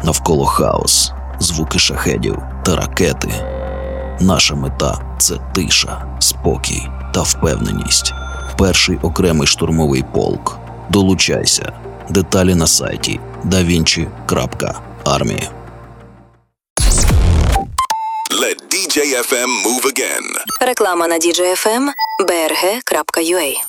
Навколо хаос, звуки шахедів та ракети. Наша мета – це тиша, спокій та впевненість. Перший окремий штурмовий полк. Долучайся. Деталі на сайті davinci.army. Let DJ FM move again. Реклама на DJ FM, brg.ua.